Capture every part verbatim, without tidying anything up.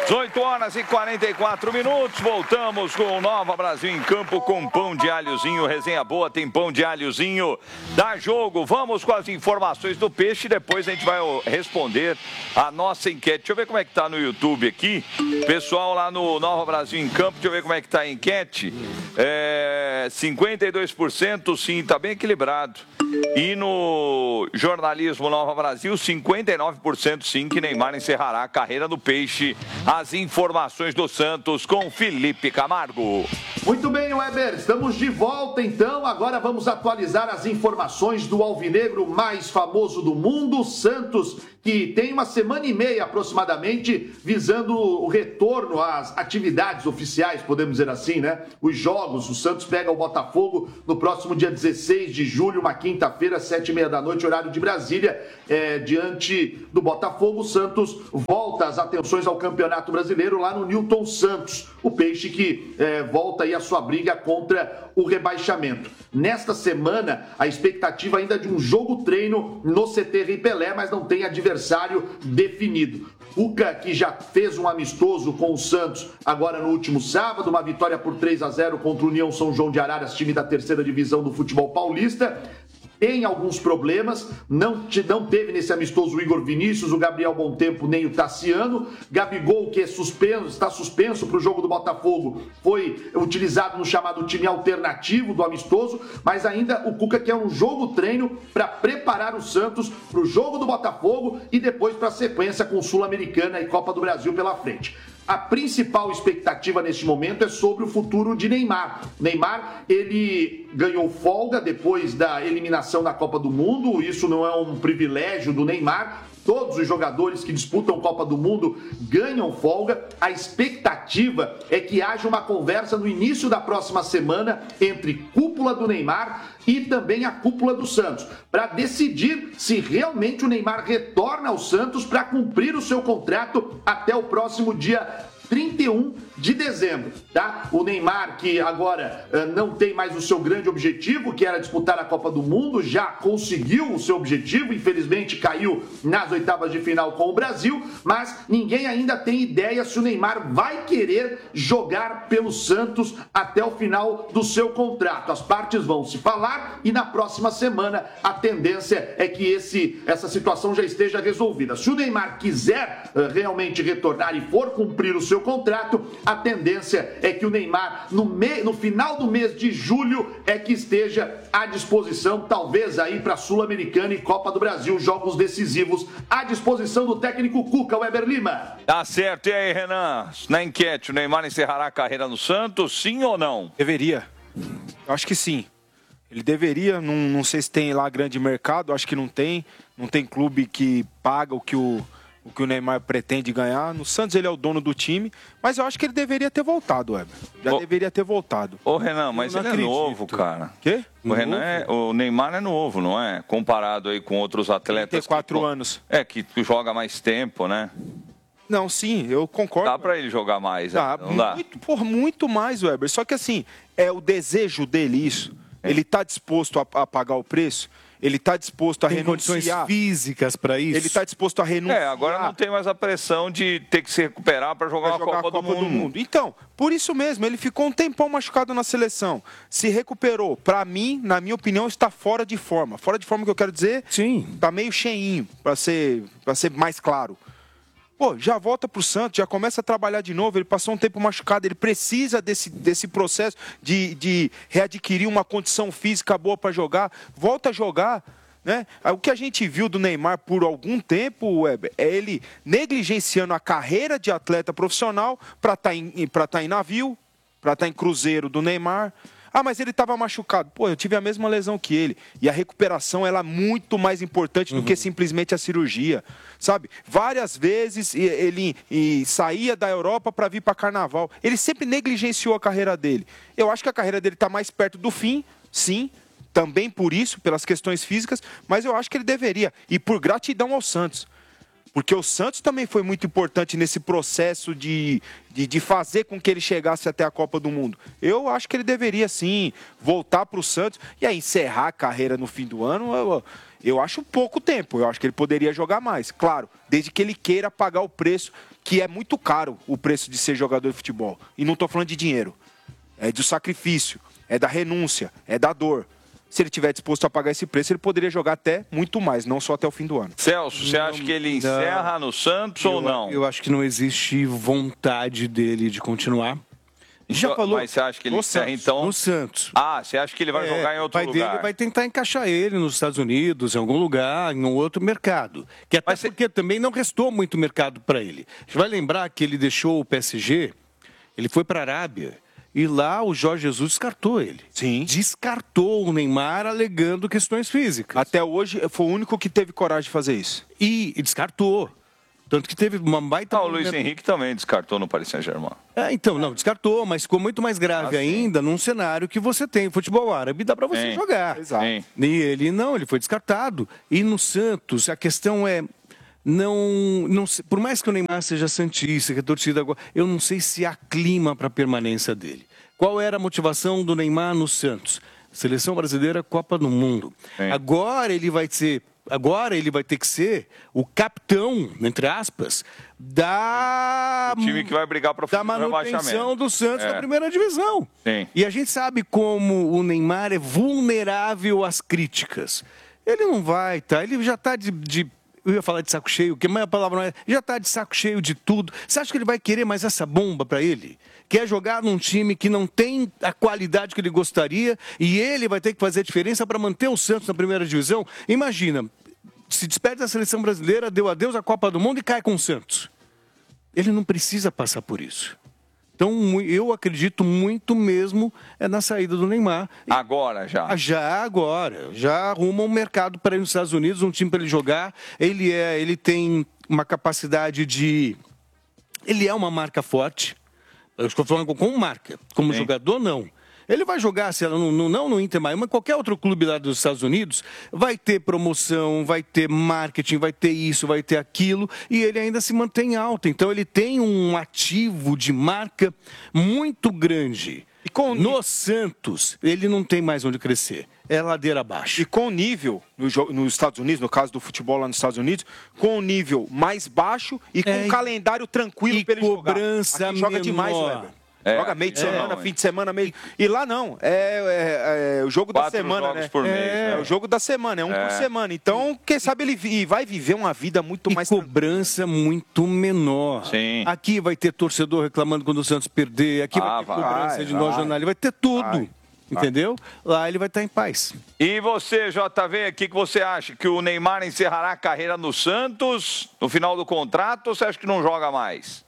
dezoito horas e quarenta e quatro minutos, voltamos com o Nova Brasil em campo com pão de alhozinho, resenha boa, tem pão de alhozinho, dá jogo, vamos com as informações do peixe, depois a gente vai responder a nossa enquete. Deixa eu ver como é que tá no YouTube aqui, pessoal lá no Nova Brasil em campo, deixa eu ver como é que tá a enquete, é, cinquenta e dois por cento sim, tá bem equilibrado. E no jornalismo Nova Brasil, cinquenta e nove por cento sim que Neymar encerrará a carreira do peixe. As informações do Santos com Felipe Camargo. Muito bem, Weber, estamos de volta então. Agora vamos atualizar as informações do alvinegro mais famoso do mundo, Santos, que tem uma semana e meia aproximadamente visando o retorno às atividades oficiais, podemos dizer assim, né? Os jogos, o Santos pega o Botafogo no próximo dia dezesseis de julho, uma quinta-feira, sete e meia da noite, horário de Brasília. É, diante do Botafogo, o Santos volta as atenções ao Campeonato Brasileiro lá no Newton Santos. O Peixe que é, volta aí a sua briga contra o rebaixamento. Nesta semana, a expectativa ainda de um jogo-treino no C T Rei Pelé, mas não tem adversário definido. Cuca, que já fez um amistoso com o Santos agora no último sábado, uma vitória por três a zero contra o União São João de Araras, time da terceira divisão do futebol paulista. Tem alguns problemas, não, não teve nesse amistoso o Igor Vinícius, o Gabriel Bontempo, nem o Tassiano. Gabigol, que é suspenso, está suspenso para o jogo do Botafogo, foi utilizado no chamado time alternativo do amistoso, mas ainda o Cuca quer um jogo-treino para preparar o Santos para o jogo do Botafogo e depois para a sequência com Sul-Americana e Copa do Brasil pela frente. A principal expectativa neste momento é sobre o futuro de Neymar. Neymar, ele ganhou folga depois da eliminação da Copa do Mundo, isso não é um privilégio do Neymar. Todos os jogadores que disputam Copa do Mundo ganham folga. A expectativa é que haja uma conversa no início da próxima semana entre cúpula do Neymar e também a cúpula do Santos, para decidir se realmente o Neymar retorna ao Santos para cumprir o seu contrato até o próximo dia trinta e um de dezembro, tá? O Neymar, que agora uh, não tem mais o seu grande objetivo, que era disputar a Copa do Mundo, já conseguiu o seu objetivo, infelizmente caiu nas oitavas de final com o Brasil, mas ninguém ainda tem ideia se o Neymar vai querer jogar pelo Santos até o final do seu contrato. As partes vão se falar e na próxima semana a tendência é que esse, essa situação já esteja resolvida. Se o Neymar quiser uh, realmente retornar e for cumprir o seu contrato, a tendência é que o Neymar, no, me... no final do mês de julho, é que esteja à disposição, talvez aí para Sul-Americana e Copa do Brasil, jogos decisivos à disposição do técnico Cuca, Weber Lima. Tá certo. E aí, Renan? Na enquete, o Neymar encerrará a carreira no Santos, sim ou não? Deveria. Eu acho que sim. Ele deveria, não, não sei se tem lá grande mercado, acho que não tem. Não tem clube que paga o que o... o que o Neymar pretende ganhar. No Santos ele é o dono do time, mas eu acho que ele deveria ter voltado, Weber. Já ô, deveria ter voltado. Ô, Renan, mas ele acredito. é novo, cara. Quê? O, Renan é, o Neymar é novo, não é? Comparado aí com outros atletas. trinta e quatro anos. É, que joga mais tempo, né? Não, sim, eu concordo. Dá pra ele jogar mais, dá, não dá? Muito, por muito mais, Weber. Só que assim, é o desejo dele isso. É. Ele tá disposto a, a pagar o preço. Ele está disposto a tem renunciar. Tem condições físicas para isso? Ele está disposto a renunciar. É, agora não tem mais a pressão de ter que se recuperar para jogar, jogar a Copa, a Copa do, mundo. do Mundo. Então, por isso mesmo, ele ficou um tempão machucado na seleção. Se recuperou. Para mim, na minha opinião, está fora de forma. Fora de forma que eu quero dizer, sim, está meio cheinho, para ser, para ser mais claro. Pô, já volta pro Santos, já começa a trabalhar de novo, ele passou um tempo machucado, ele precisa desse, desse processo de, de readquirir uma condição física boa para jogar, volta a jogar, né? O que a gente viu do Neymar por algum tempo, Weber, é ele negligenciando a carreira de atleta profissional para estar tá em, para tá em navio, para estar tá em cruzeiro do Neymar. Ah, mas ele estava machucado. Pô, eu tive a mesma lesão que ele. E a recuperação, ela é muito mais importante do uhum. que simplesmente a cirurgia, sabe? Várias vezes ele e, saía da Europa para vir para Carnaval. Ele sempre negligenciou a carreira dele. Eu acho que a carreira dele está mais perto do fim, sim, também por isso, pelas questões físicas, mas eu acho que ele deveria. E por gratidão ao Santos. Porque o Santos também foi muito importante nesse processo de, de, de fazer com que ele chegasse até a Copa do Mundo. Eu acho que ele deveria, sim, voltar para o Santos e aí encerrar a carreira no fim do ano. Eu, Eu acho pouco tempo, eu acho que ele poderia jogar mais, claro, desde que ele queira pagar o preço, que é muito caro o preço de ser jogador de futebol. E não estou falando de dinheiro, é do sacrifício, é da renúncia, é da dor. Se ele estiver disposto a pagar esse preço, ele poderia jogar até muito mais, não só até o fim do ano. Celso, você Não, acha que ele não. encerra no Santos eu, ou não? Eu acho que não existe vontade dele de continuar. Já Então, falou. Mas você acha que ele no encerra, Santos, então? No Santos. Ah, você acha que ele vai É, jogar em outro o pai lugar? dele vai tentar encaixar ele nos Estados Unidos, em algum lugar, em um outro mercado. Que até Mas cê- porque também não restou muito mercado para ele. A gente vai lembrar que ele deixou o P S G, ele foi para a Arábia, e lá o Jorge Jesus descartou ele. Sim. Descartou o Neymar alegando questões físicas. Até hoje, foi o único que teve coragem de fazer isso. E, e descartou. Tanto que teve uma baita... Ah, o Luiz Henrique também descartou no Paris Saint-Germain. É, então, não, descartou, mas ficou muito mais grave Ah, sim. ainda num cenário que você tem futebol árabe, dá para você Sim. jogar. Exato. Sim. E ele não, ele foi descartado. E no Santos, a questão é, não, não sei- por mais que o Neymar seja santista, que a torcida agora, eu não sei se há clima para a permanência dele. Qual era a motivação do Neymar no Santos? Seleção brasileira, Copa do Mundo. Sim. Agora ele vai ser Agora ele vai ter que ser o capitão, entre aspas, da, O time que vai brigar para da o manutenção rebaixamento. do Santos É. na primeira divisão. Sim. E a gente sabe como o Neymar é vulnerável às críticas. Ele não vai, tá? Ele já está de, de... Eu ia falar de saco cheio, que a palavra não é... Já está de saco cheio de tudo. Você acha que ele vai querer mais essa bomba para ele? Quer jogar num time que não tem a qualidade que ele gostaria e ele vai ter que fazer a diferença para manter o Santos na primeira divisão? Imagina, se despede da seleção brasileira, deu adeus à Copa do Mundo e cai com o Santos. Ele não precisa passar por isso. Então, mu- eu acredito muito mesmo é na saída do Neymar. Agora já. Ah, Já agora, já arruma um mercado para ir nos Estados Unidos, um time para ele jogar. Ele é, ele tem uma capacidade de, ele é uma marca forte. Eu estou falando como marca, como Sim. jogador não. Ele vai jogar, se ela não, não, não no Inter Miami, mas qualquer outro clube lá dos Estados Unidos, vai ter promoção, vai ter marketing, vai ter isso, vai ter aquilo, e ele ainda se mantém alto. Então ele tem um ativo de marca muito grande. E com- No Santos, ele não tem mais onde crescer. É ladeira abaixo. E com o nível, no jo- nos Estados Unidos, no caso do futebol lá nos Estados Unidos, com o nível mais baixo e com É, um calendário tranquilo e para ele jogar. cobrança Aqui joga demais, menor. Weber. É, Joga meio de aqui semana, não, fim hein? de semana, meio. E lá não, é, é- é o jogo da Quatro semana, jogos né? por mês, é, né? é o jogo da semana, é um É. por semana. Então, quem sabe ele vi- vai viver uma vida muito E mais cobrança muito menor. Sim. Aqui vai ter torcedor reclamando quando o Santos perder, aqui Ah, vai ter vai, cobrança de nós vai. jornalistas, vai ter tudo. Vai, Entendeu? Lá ele vai estar em paz. E você, J V, o que que você acha? Que o Neymar encerrará a carreira no Santos no final do contrato ou você acha que não joga mais?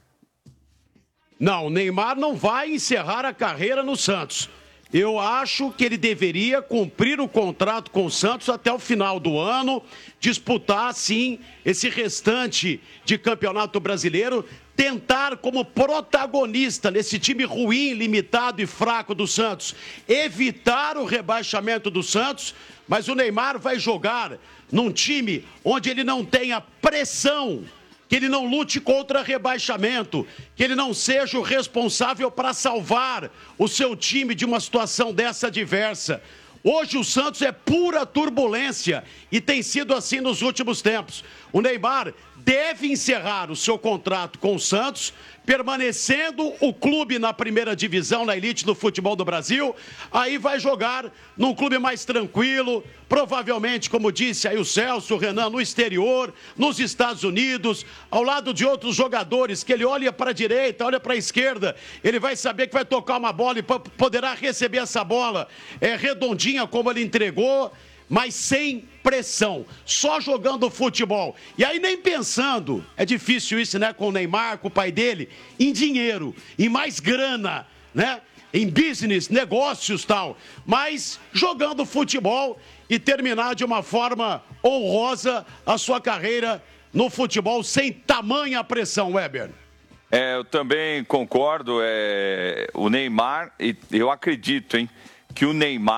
Não, o Neymar não vai encerrar a carreira no Santos. Eu acho que ele deveria cumprir o contrato com o Santos até o final do ano, disputar, sim, esse restante de campeonato brasileiro, tentar como protagonista nesse time ruim, limitado e fraco do Santos, evitar o rebaixamento do Santos, mas o Neymar vai jogar num time onde ele não tenha pressão, que ele não lute contra rebaixamento, que ele não seja o responsável para salvar o seu time de uma situação dessa adversa. Hoje o Santos é pura turbulência e tem sido assim nos últimos tempos. O Neymar deve encerrar o seu contrato com o Santos, permanecendo o clube na primeira divisão, na elite do futebol do Brasil, aí vai jogar num clube mais tranquilo, provavelmente, como disse aí o Celso, o Renan, no exterior, nos Estados Unidos, ao lado de outros jogadores, que ele olha para a direita, olha para a esquerda, ele vai saber que vai tocar uma bola e poderá receber essa bola é, redondinha como ele entregou, mas sem pressão, só jogando futebol. E aí nem pensando, é difícil isso, né, com o Neymar, com o pai dele, em dinheiro, em mais grana, né, em business, negócios, tal, mas jogando futebol e terminar de uma forma honrosa a sua carreira no futebol sem tamanha pressão, Weber. É, eu também concordo. É, o Neymar, e eu acredito, hein, que o Neymar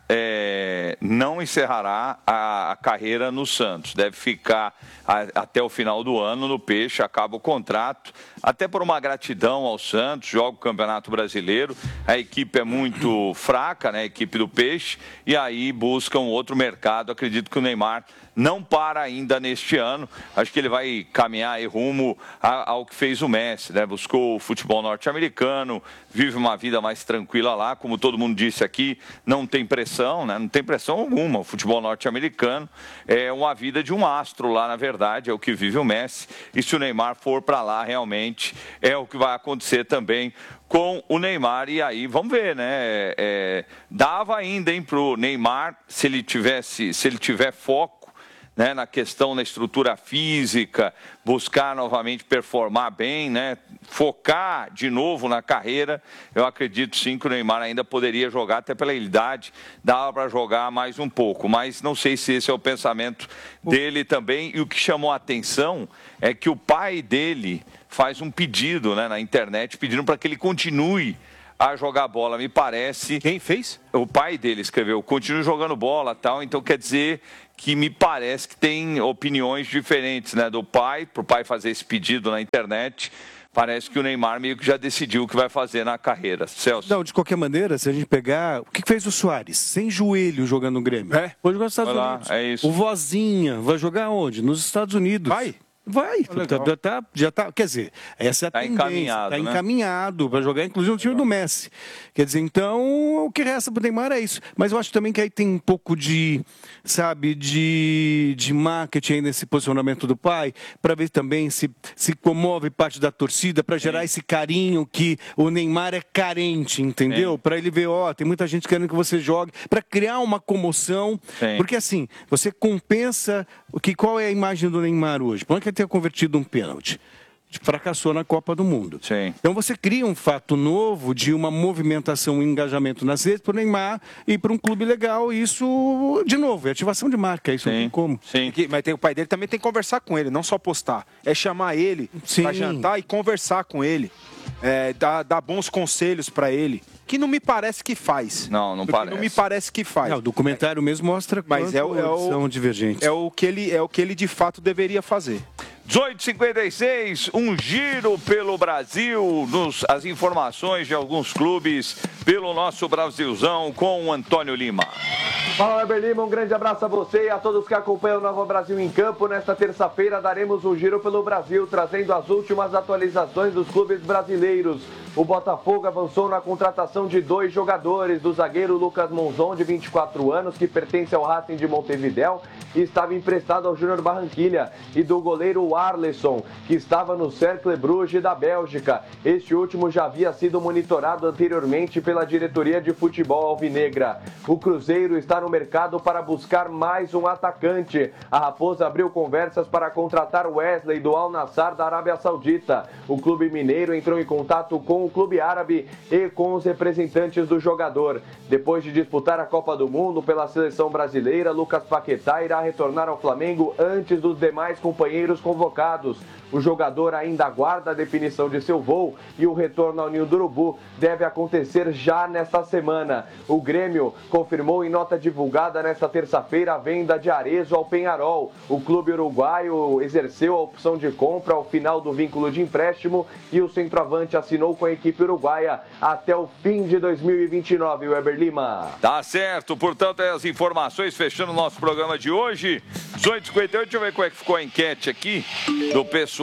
é, não encerrará a, a carreira no Santos. Deve ficar a, até o final do ano no Peixe, acaba o contrato, até por uma gratidão ao Santos, joga o Campeonato Brasileiro, a equipe é muito fraca, né, a equipe do Peixe, e aí busca um outro mercado. Acredito que o Neymar não para ainda neste ano. Acho que ele vai caminhar aí rumo ao que fez o Messi, né? Buscou o futebol norte-americano, vive uma vida mais tranquila lá, como todo mundo disse aqui, não tem pressão, né? Não tem pressão alguma. O futebol norte-americano é uma vida de um astro lá, na verdade, é o que vive o Messi. E se o Neymar for para lá, realmente é o que vai acontecer também com o Neymar. E aí, vamos ver, né? É, é, dava ainda, hein, pro Neymar, se ele tivesse, se ele tiver foco, né, na questão da estrutura física, buscar novamente performar bem, né, focar de novo na carreira, eu acredito sim que o Neymar ainda poderia jogar, até pela idade, dava para jogar mais um pouco, mas não sei se esse é o pensamento dele também. E o que chamou a atenção é que o pai dele faz um pedido, né, na internet, pedindo para que ele continue a jogar bola. Me parece... Quem fez? O pai dele escreveu, continue jogando bola, tal. Então quer dizer que me parece que tem opiniões diferentes, né, do pai, para o pai fazer esse pedido na internet. Parece que o Neymar meio que já decidiu o que vai fazer na carreira. Celso? Não, de qualquer maneira, se a gente pegar... O que fez o Suárez? Sem joelho jogando no Grêmio. É. Foi jogar nos Estados Vai lá, Unidos. é isso. O Vozinha vai jogar onde? Nos Estados Unidos. Vai? Vai, tá, tá, tá, já tá, quer dizer, essa é a Tá tendência, encaminhado, tá né? encaminhado para jogar, inclusive no time do Messi. Quer dizer, então, o que resta pro Neymar é isso. Mas eu acho também que aí tem um pouco de, sabe, de, de marketing aí nesse posicionamento do pai, para ver também se se comove parte da torcida, para gerar esse carinho que o Neymar é carente, entendeu? Para ele ver, ó, tem muita gente querendo que você jogue, para criar uma comoção, Sim. porque assim, você compensa o que, qual é a imagem do Neymar hoje? Por que ele tenha convertido um pênalti? Fracassou na Copa do Mundo. Sim. Então você cria um fato novo de uma movimentação, um engajamento nas redes para o Neymar e para um clube legal. E isso, de novo, é ativação de marca. Isso não tem como. Sim. Que- Mas tem, o pai dele também tem que conversar com ele, não só postar. É chamar ele Sim. para jantar e conversar com ele. É, dar, dar bons conselhos para ele. Que não me parece que faz. Não, não Que parece. Não me parece que faz. É, o documentário mesmo mostra Mas é o- é o- são divergentes. É o que ele, é o que ele de fato deveria fazer. dezoito e cinquenta e seis, um giro pelo Brasil, nos, as informações de alguns clubes pelo nosso Brasilzão com o Antônio Lima. Fala, Weber Lima, um grande abraço a você e a todos que acompanham o Nova Brasil em Campo. Nesta terça-feira daremos um giro pelo Brasil, trazendo as últimas atualizações dos clubes brasileiros. O Botafogo avançou na contratação de dois jogadores, do zagueiro Lucas Monzon, de vinte e quatro anos, que pertence ao Racing de Montevidéu e estava emprestado ao Júnior Barranquilha, e do goleiro Arleson, que estava no Cercle Bruges da Bélgica. Este último já havia sido monitorado anteriormente pela diretoria de futebol alvinegra. O Cruzeiro está no mercado para buscar mais um atacante. A Raposa abriu conversas para contratar Wesley do Al Nassr da Arábia Saudita. O clube mineiro entrou em contato com o clube árabe e com os representantes do jogador. Depois de disputar a Copa do Mundo pela seleção brasileira, Lucas Paquetá irá retornar ao Flamengo antes dos demais companheiros convocados. O jogador ainda aguarda a definição de seu voo e o retorno ao Ninho do Urubu deve acontecer já nesta semana. O Grêmio confirmou em nota divulgada nesta terça-feira a venda de Arezzo ao Penharol. O clube uruguaio exerceu a opção de compra ao final do vínculo de empréstimo e o centroavante assinou com a equipe uruguaia até o fim de dois mil e vinte e nove, Weber Lima. Tá certo, portanto, as informações fechando o nosso programa de hoje. dezoito e cinquenta e oito, deixa eu ver como é que ficou a enquete aqui do pessoal.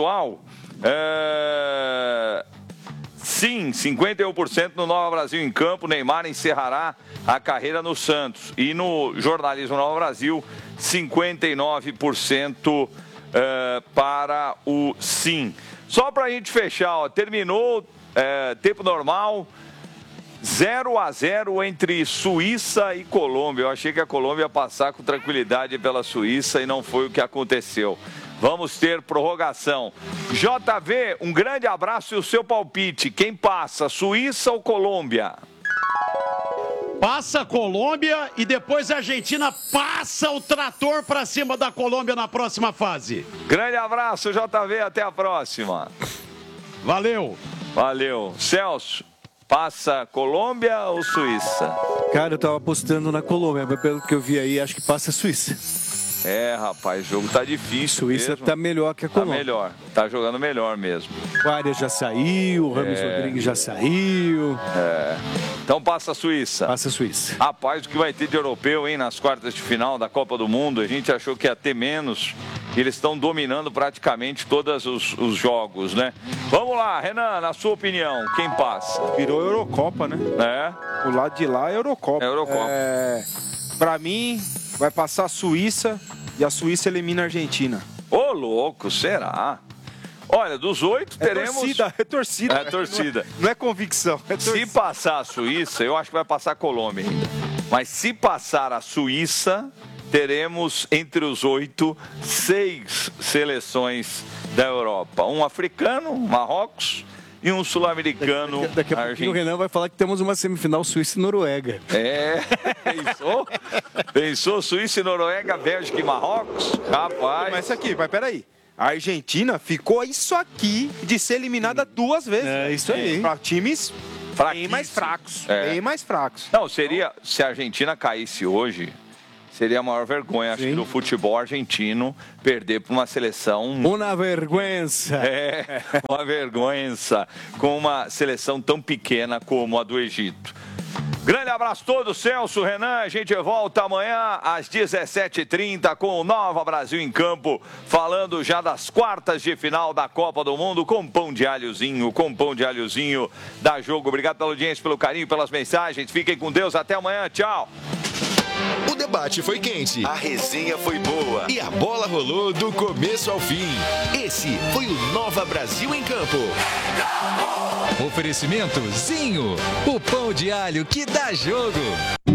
É... Sim, cinquenta e um por cento no Nova Brasil em Campo. Neymar encerrará a carreira no Santos. E no Jornalismo Nova Brasil, cinquenta e nove por cento é, para o sim. Só para a gente fechar, ó, terminou é, tempo normal. zero a zero entre Suíça e Colômbia. Eu achei que a Colômbia ia passar com tranquilidade pela Suíça e não foi o que aconteceu. Vamos ter prorrogação. J V, um grande abraço e o seu palpite. Quem passa, Suíça ou Colômbia? Passa a Colômbia e depois a Argentina passa o trator para cima da Colômbia na próxima fase. Grande abraço, J V, até a próxima. Valeu. Valeu. Celso, passa Colômbia ou Suíça? Cara, eu tava apostando na Colômbia, mas pelo que eu vi aí, acho que passa a Suíça. É, rapaz, o jogo tá difícil. Suíça mesmo. tá melhor que a Tá Colômbia. melhor, tá jogando melhor mesmo. O Arias já saiu, o Ramos É. Rodrigues já saiu. É. Então passa a Suíça. Passa a Suíça. Rapaz, o que vai ter de europeu, hein, nas quartas de final da Copa do Mundo? A gente achou que ia ter menos. E eles estão dominando praticamente todos os, os jogos, né? Vamos lá, Renan, na sua opinião, quem passa? Virou Eurocopa, né? É? O lado de lá é Eurocopa. É Eurocopa. É, pra mim, vai passar a Suíça e a Suíça elimina a Argentina. Ô, louco, será? Olha, dos oito É teremos... torcida, é torcida. É torcida. Não é, não é convicção, é Se torcida. passar a Suíça, eu acho que vai passar a Colômbia ainda. Mas se passar a Suíça, teremos entre os oito, seis seleções da Europa. Um africano, Marrocos, e um sul-americano, Daqui, daqui a pouquinho o Argentina. Renan vai falar que temos uma semifinal Suíça e Noruega. É, pensou? Pensou Suíça e Noruega, Bélgica e Marrocos? Rapaz. Mas isso aqui, mas peraí. A Argentina ficou isso aqui de ser eliminada duas vezes. É, isso aí. Para times bem Fraquíssimo. mais fracos. É. Bem mais fracos. Não, seria, se a Argentina caísse hoje, seria a maior vergonha, acho Sim. que, do futebol argentino perder para uma seleção. Uma vergüenza. É, uma vergonha com uma seleção tão pequena como a do Egito. Grande abraço a todos, Celso, Renan. A gente volta amanhã às dezessete e trinta com o Nova Brasil em Campo, falando já das quartas de final da Copa do Mundo com pão de alhozinho, com pão de alhozinho da Jogo. Obrigado pela audiência, pelo carinho, pelas mensagens. Fiquem com Deus. Até amanhã. Tchau. O debate foi quente, A resenha foi boa. e a bola rolou do começo ao fim. Esse foi o Nova Brasil em Campo. Oferecimento Zinho, o pão de alho que dá jogo.